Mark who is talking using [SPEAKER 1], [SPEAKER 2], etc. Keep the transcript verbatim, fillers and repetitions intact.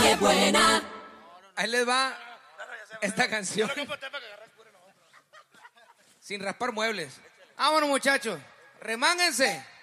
[SPEAKER 1] qué buena.
[SPEAKER 2] Ahí les va esta canción. Sin raspar muebles. Vámonos, muchachos. Remánguense.